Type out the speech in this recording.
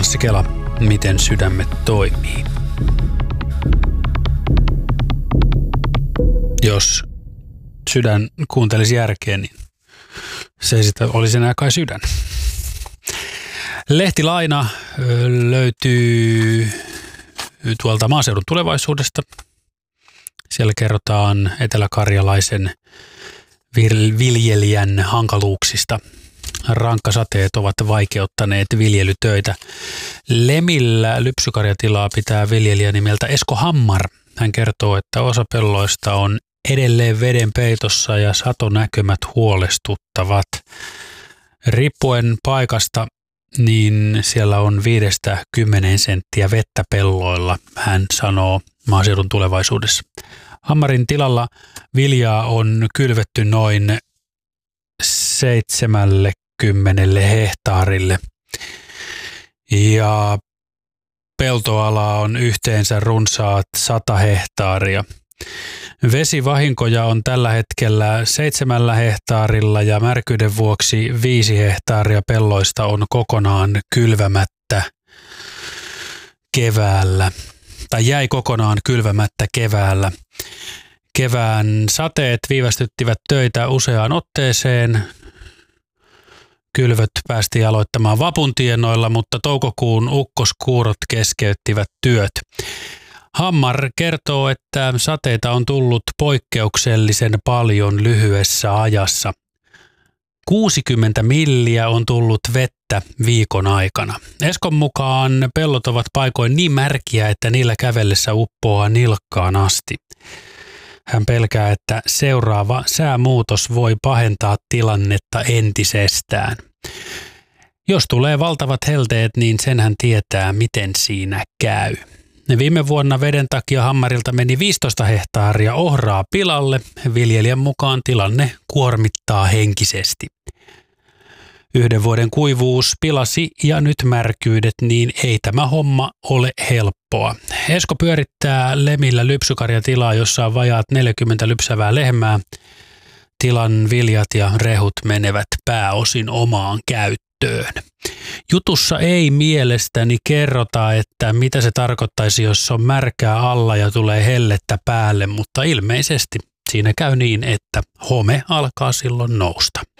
Anssi Kela, miten sydämet toimii. Jos sydän kuuntelisi järkeä, niin se ei sitä olisi enää kai sydän. Lehtilaina löytyy tuolta Maaseudun Tulevaisuudesta. Siellä kerrotaan eteläkarjalaisen viljelijän hankaluuksista. Rankkasateet ovat vaikeuttaneet viljelytöitä. Lemillä lypsykarjatilaa pitää viljelijä nimeltä Esko Hammar. Hän kertoo, että osa pelloista on edelleen veden peitossa ja satonäkymät huolestuttavat. Riippuen paikasta, niin siellä on 5-10 senttiä vettä pelloilla, hän sanoo Maaseudun Tulevaisuudessa. Hammarin tilalla viljaa on kylvetty noin 70 hehtaarille ja peltoalaa on yhteensä runsaat 100 hehtaaria. Vesivahinkoja on tällä hetkellä 7 hehtaarilla ja märkyyden vuoksi 5 hehtaaria pelloista on kokonaan kylvämättä keväällä tai jäi kokonaan kylvämättä keväällä. Kevään sateet viivästyttivät töitä useaan otteeseen. Kylvöt päästiin aloittamaan vapuntienoilla, mutta toukokuun ukkoskuurot keskeyttivät työt. Hammar kertoo, että sateita on tullut poikkeuksellisen paljon lyhyessä ajassa. 60 milliä on tullut vettä viikon aikana. Eskon mukaan pellot ovat paikoin niin märkiä, että niillä kävellessä uppoaa nilkkaan asti. Hän pelkää, että seuraava säämuutos voi pahentaa tilannetta entisestään. Jos tulee valtavat helteet, niin sen hän tietää, miten siinä käy. Viime vuonna veden takia Hammarilta meni 15 hehtaaria ohraa pilalle. Viljelijän mukaan tilanne kuormittaa henkisesti. 1 vuoden kuivuus pilasi ja nyt märkyydet, niin ei tämä homma ole helppoa. Esko pyörittää Lemillä lypsykarjatilaa, jossa on vajaat 40 lypsävää lehmää. Tilan viljat ja rehut menevät pääosin omaan käyttöön. Jutussa ei mielestäni kerrota, että mitä se tarkoittaisi, jos on märkää alla ja tulee hellettä päälle, mutta ilmeisesti siinä käy niin, että home alkaa silloin nousta.